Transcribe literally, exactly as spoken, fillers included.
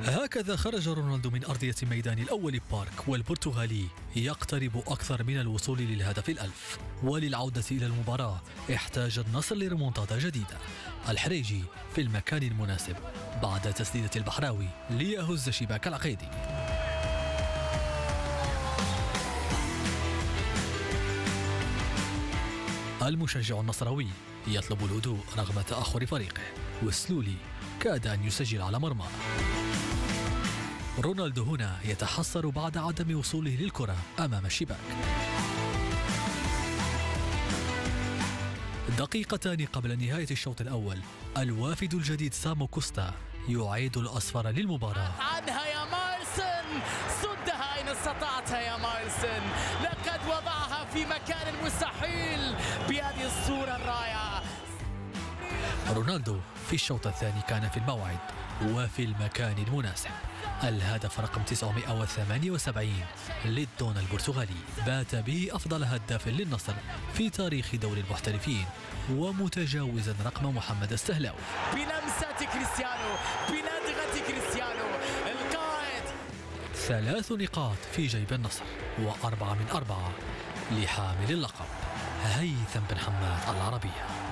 هكذا خرج رونالدو من أرضية ميدان الأول بارك والبرتغالي يقترب أكثر من الوصول للهدف الألف. وللعودة إلى المباراة احتاج النصر لريمونتادا جديدة. الحريجي في المكان المناسب بعد تسديدة البحراوي ليهز شباك العقيدي. المشجع النصراوي يطلب الهدوء رغم تأخر فريقه، والسلولي كاد أن يسجل على مرمى. رونالدو هنا يتحسر بعد عدم وصوله للكرة أمام الشباك. دقيقتان قبل نهاية الشوط الأول الوافد الجديد سامو كوستا يعيد الأصفر للمباراة. عنها يا مايلسون، صدها إن استطعتها يا مايلسون، لقد وضعها في مكان مستحيل بهذه الصورة الرائعة. رونالدو في الشوط الثاني كان في الموعد وفي المكان المناسب. الهدف رقم تسعمئة وثمانية وسبعين للدون البرتغالي بات به أفضل هداف للنصر في تاريخ دوري المحترفين، ومتجاوزا رقم محمد السهلاوي. بلمسة كريستيانو، بندغة كريستيانو القائد. ثلاث نقاط في جيب النصر وأربعة من أربعة لحامل اللقب هيثم بن حماد العربية.